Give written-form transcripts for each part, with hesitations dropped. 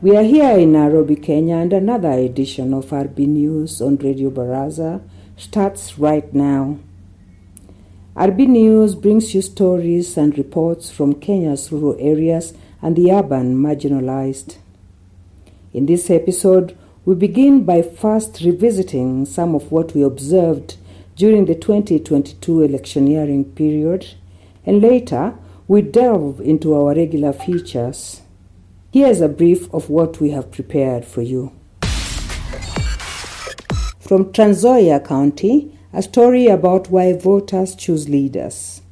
We are here in Nairobi, Kenya, and another edition of RB News on Radio Baraza starts right now. RB News brings you stories and reports from Kenya's rural areas and the urban marginalized. In this episode, we begin by first revisiting some of what we observed during the 2022 electioneering period, and later we delve into our regular features. Here's a brief of what we have prepared for you. From Trans Nzoia County, a story about why voters choose leaders.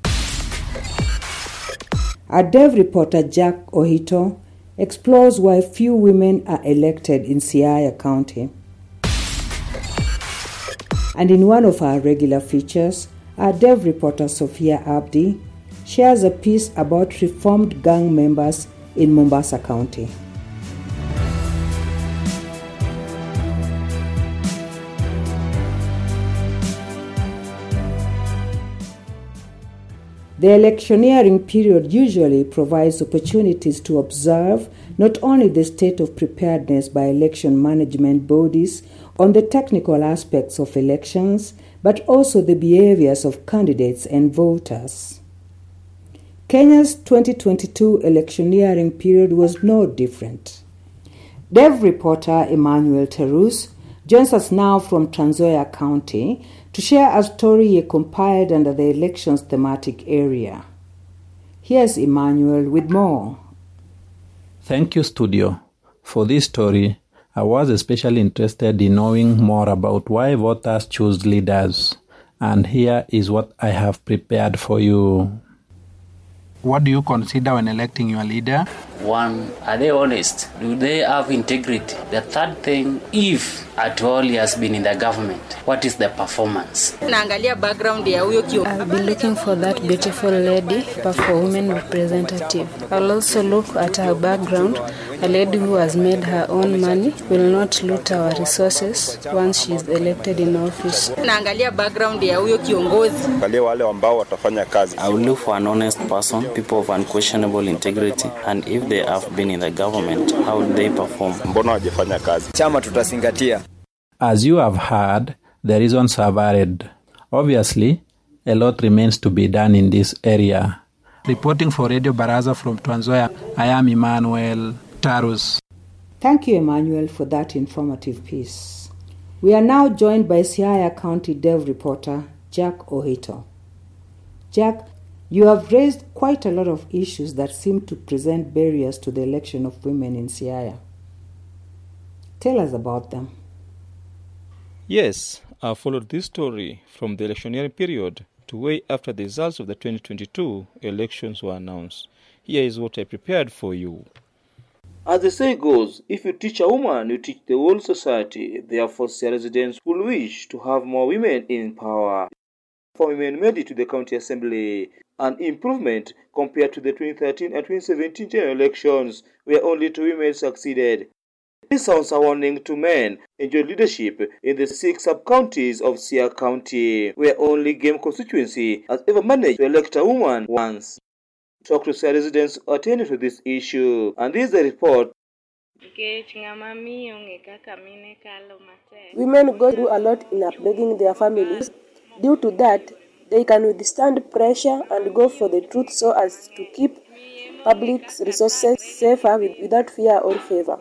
Our Dev reporter Jack Ohito explores why few women are elected in Siaya County. And in one of our regular features, our Dev reporter Sophia Abdi shares a piece about reformed gang members in Mombasa County. The electioneering period usually provides opportunities to observe not only the state of preparedness by election management bodies on the technical aspects of elections, but also the behaviors of candidates and voters. Kenya's 2022 electioneering period was no different. Dev reporter Emmanuel Terus joins us now from Trans Nzoia County to share a story he compiled under the elections thematic area. Here's Emmanuel with more. Thank you, Studio. For this story, I was especially interested in knowing more about why voters choose leaders. And here is what I have prepared for you. What do you consider when electing your leader? One, are they honest? Do they have integrity? The third thing, if at all he has been in the government, what is the performance? I'll be looking for that beautiful lady, but for women representative. I'll also look at her background. A lady who has made her own money will not loot our resources once she is elected in office. I will look for an honest person, people of unquestionable integrity, and if they have been in the government, how will they perform? As you have heard, the reasons are varied. Obviously, a lot remains to be done in this area. Reporting for Radio Baraza from Trans Nzoia, I am Emmanuel Terus. Thank you, Emmanuel, for that informative piece. We are now joined by Siaya County Dev reporter Jack Ohito. Jack, you have raised quite a lot of issues that seem to present barriers to the election of women in Siaya. Tell us about them. Yes, I followed this story from the electioneering period to way after the results of the 2022 elections were announced. Here is what I prepared for you. As the saying goes, if you teach a woman, you teach the whole society. Therefore, Siaya residents will wish to have more women in power. For women made it to the county assembly, an improvement compared to the 2013 and 2017 general elections, where only 2 women succeeded. This sounds a warning to men enjoy leadership in the 6 sub-counties of Siaya County, where only Game constituency has ever managed to elect a woman once. Talk to Siaya residents attending to this issue, and this is the report. Women go through a lot in upbringing their families. Due to that, they can withstand pressure and go for the truth so as to keep public resources safer without fear or favor.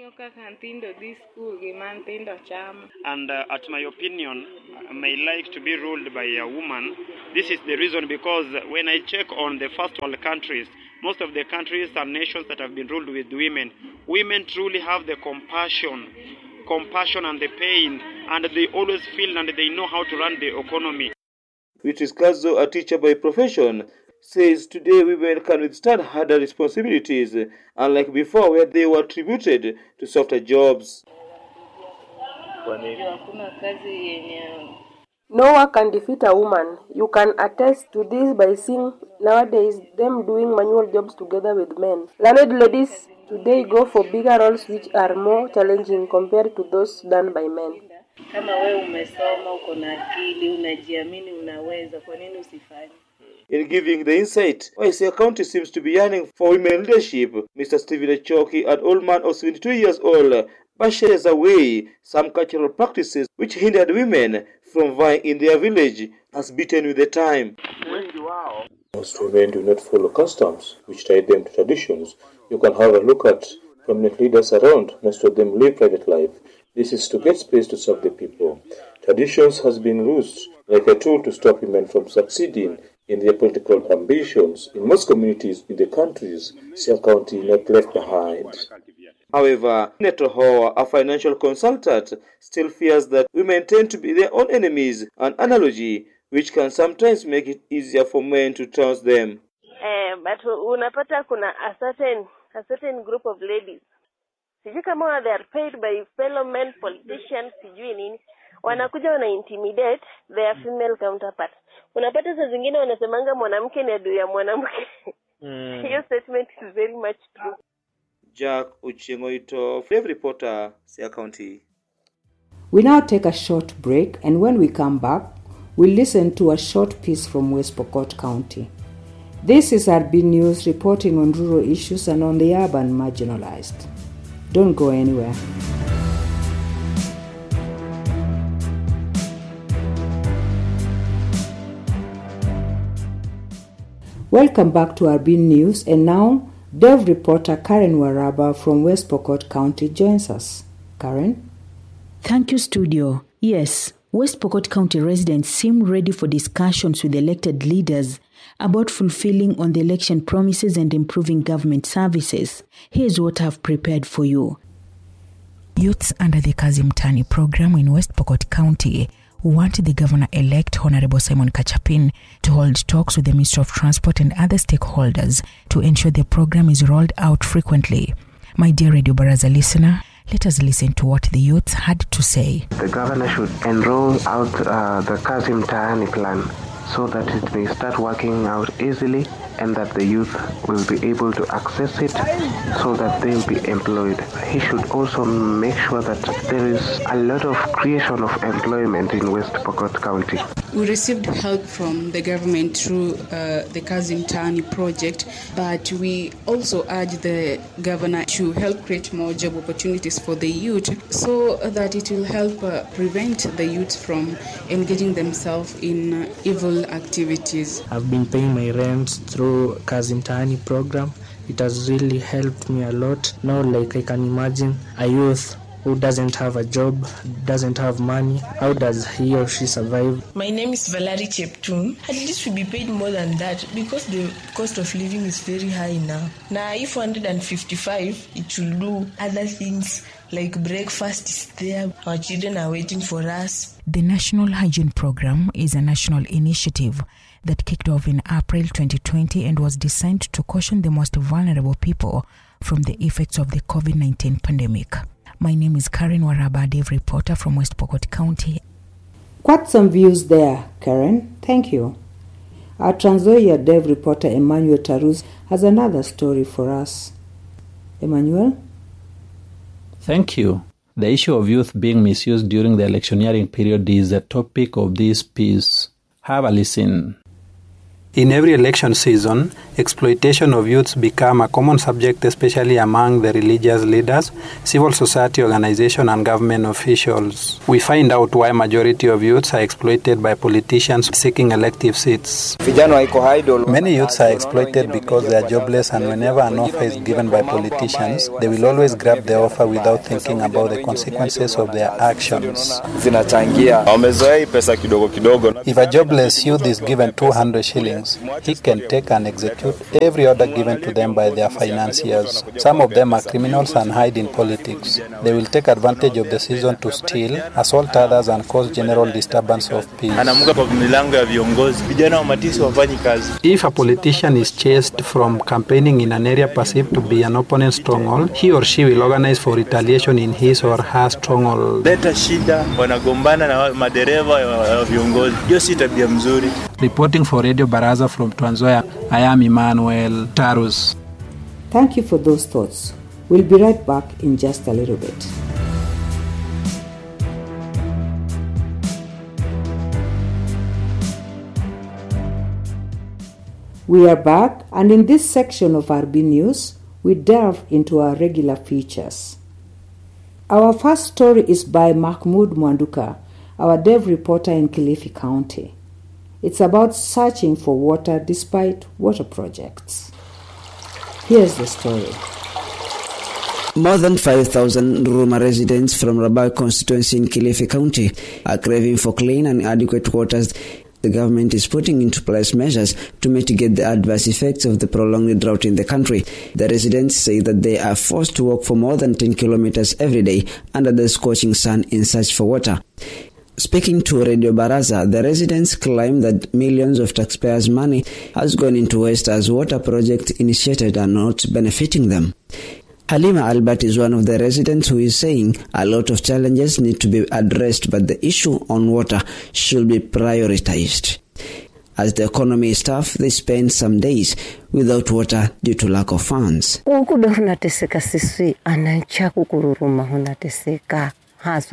And at my opinion, may like to be ruled by a woman. This is the reason because when I check on the first world countries, most of the countries and nations that have been ruled with women, women truly have the compassion and the pain, and they always feel and they know how to run the economy. Beatrice Kazo, a teacher by profession, says today women can withstand harder responsibilities, unlike before where they were attributed to softer jobs. No one can defeat a woman. You can attest to this by seeing nowadays them doing manual jobs together with men. Learned ladies today go for bigger roles which are more challenging compared to those done by men. Kama wewe umesoma, uko na akili, unajiamini, unaweza, kwa nini usifanye? in giving the insight why Siaya County seems to be yearning for women leadership. Mr. Stephen Achoki, an old man of 72 years old, bashes away some cultural practices which hindered women from vying in their village, as beaten with the time. Most women do not follow customs which tie them to traditions. You can have a look at prominent leaders around. Most of them live private life. This is to get space to serve the people. Traditions has been used like a tool to stop women from succeeding in their political ambitions. In most communities in the countries, Siaya County not left behind. However, Senator Hoa, a financial consultant, still fears that women tend to be their own enemies, an analogy which can sometimes make it easier for men to trust them. But unapata kuna a certain group of ladies. Sijui kama they are paid by fellow men politicians, sijui nini. Wanakuja wana intimidate their female counterparts. Unapata saa zingine wanasemanga mwanamke ni adui ya mwanamke. Hiyo statement is very much true. Jack Uchengoito, Flavour Reporter, Siaya County. We now take a short break, and when we come back, we'll listen to a short piece from West Pokot County. This is RB News reporting on rural issues and on the urban marginalized. Don't go anywhere. Welcome back to RB News, and now Dev reporter Karen Waraba from West Pokot County joins us. Karen? Thank you, studio. Yes, West Pokot County residents seem ready for discussions with elected leaders about fulfilling on the election promises and improving government services. Here's what I've prepared for you. Youths under the Kazi Mtaani program in West Pokot County want the governor-elect Honorable Simon Kachapin to hold talks with the Ministry of Transport and other stakeholders to ensure the program is rolled out frequently. My dear Radio Baraza listener, let us listen to what the youths had to say. The governor should enroll out the Kazi Mtaani plan so that it may start working out easily and that the youth will be able to access it so that they will be employed. He should also make sure that there is a lot of creation of employment in West Pokot County. We received help from the government through the Kazi Mtaani project, but we also urge the governor to help create more job opportunities for the youth so that it will help prevent the youth from engaging themselves in evil activities. I've been paying my rent through Kazi Mtaani program. It has really helped me a lot. Now, like I can imagine a youth who doesn't have a job, doesn't have money, how does he or she survive? My name is Valerie Cheptun. At least we be paid more than that because the cost of living is very high now. Now, if 155, it will do other things like breakfast is there. Our children are waiting for us. The National Hygiene Program is a national initiative that kicked off in April 2020 and was designed to caution the most vulnerable people from the effects of the COVID-19 pandemic. My name is Karen Waraba, Dev reporter from West Pokot County. Quite some views there, Karen. Thank you. Our Trans Nzoia Dev reporter Emmanuel Tarus has another story for us. Emmanuel? Thank you. The issue of youth being misused during the electioneering period is the topic of this piece. Have a listen. In every election season, exploitation of youths become a common subject, especially among the religious leaders, civil society organizations, and government officials. We find out why majority of youths are exploited by politicians seeking elective seats. Many youths are exploited because they are jobless, and whenever an offer is given by politicians, they will always grab the offer without thinking about the consequences of their actions. If a jobless youth is given 200 shillings, he can take and execute every order given to them by their financiers. Some of them are criminals and hide in politics. They will take advantage of the season to steal, assault others, and cause general disturbance of peace. If a politician is chased from campaigning in an area perceived to be an opponent's stronghold, he or she will organize for retaliation in his or her stronghold. Reporting for Radio Baraza from Trans Nzoia, I am Emmanuel Tarus. Thank you for those thoughts. We'll be right back in just a little bit. We are back, and in this section of RB News, we delve into our regular features. Our first story is by Mahmoud Mwanduka, our dev reporter in Kilifi County. It's about searching for water despite water projects. Here's the story. More than 5,000 Ruma residents from Rabai constituency in Kilifi County are craving for clean and adequate waters. The government is putting into place measures to mitigate the adverse effects of the prolonged drought in the country. The residents say that they are forced to walk for more than 10 kilometers every day under the scorching sun in search for water. Speaking to Radio Baraza, the residents claim that millions of taxpayers' money has gone into waste as water projects initiated are not benefiting them. Halima Albert is one of the residents who is saying a lot of challenges need to be addressed, but the issue on water should be prioritized. As the economy is tough, they spend some days without water due to lack of funds. We are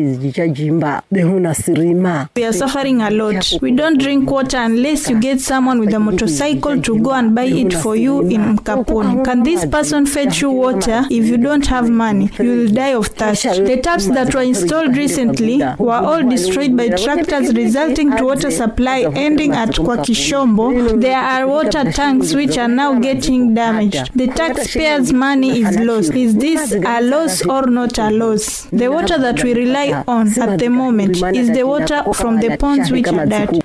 suffering a lot. We don't drink water unless you get someone with a motorcycle to go and buy it for you in Mkapuni. Can this person fetch you water? If you don't have money, you will die of thirst. The taps that were installed recently were all destroyed by tractors, resulting to water supply ending at Kwakishombo. There are water tanks which are now getting damaged. The taxpayers' money is lost. Is this a loss or not a loss? The water that we rely on at the moment is the water from the ponds which are dirty.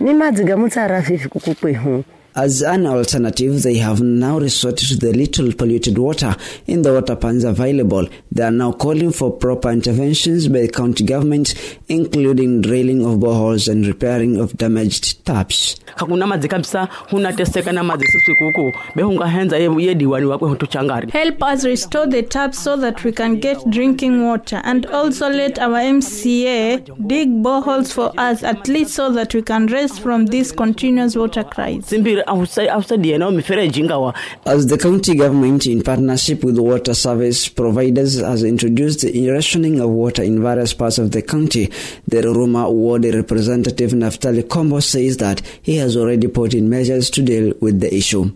As an alternative, they have now resorted to the little polluted water in the water ponds available. They are now calling for proper interventions by the county government, including drilling of boreholes and repairing of damaged taps. Help us restore the taps so that we can get drinking water, and also let our MCA dig boreholes for us, at least so that we can rest from this continuous water crisis. As the county government, in partnership with water service providers, has introduced the rationing of water in various parts of the county, the Ruma ward representative Naftali Kombo says that he has already put in measures to deal with the issue.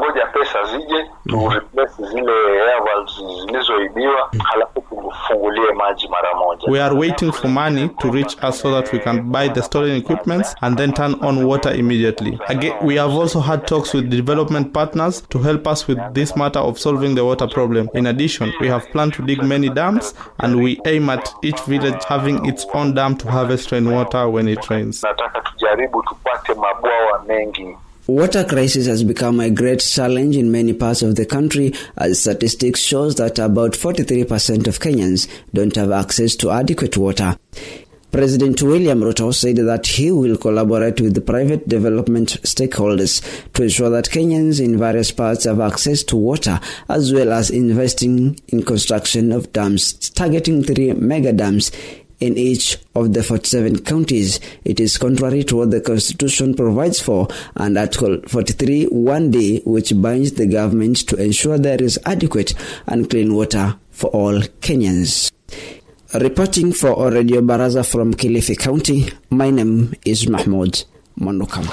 We are waiting for money to reach us so that we can buy the storing equipment and then turn on water immediately. Again, we have also had talks with development partners to help us with this matter of solving the water problem. In addition, we have planned to dig many dams, and we aim at each village having its own dam to harvest rainwater when it rains. Water crisis has become a great challenge in many parts of the country, as statistics shows that about 43% of Kenyans don't have access to adequate water. President William Ruto said that he will collaborate with the private development stakeholders to ensure that Kenyans in various parts have access to water, as well as investing in construction of dams, targeting 3 mega dams in each of the 47 counties. It is contrary to what the Constitution provides for, and Article 43(1)(d), which binds the government to ensure there is adequate and clean water for all Kenyans. Reporting for Radio Baraza from Kilifi County, my name is Mahmoud Monokam.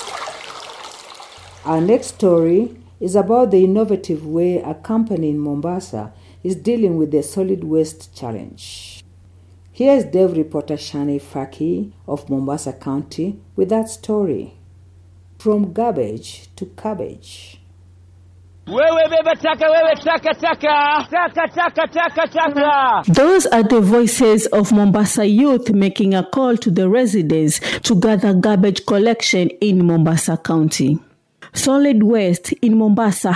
Our next story is about the innovative way a company in Mombasa is dealing with the solid waste challenge. Here is Dev reporter Shani Faki of Mombasa County with that story. From garbage to cabbage. Those are the voices of Mombasa youth making a call to the residents to gather garbage collection in Mombasa County. Solid waste in Mombasa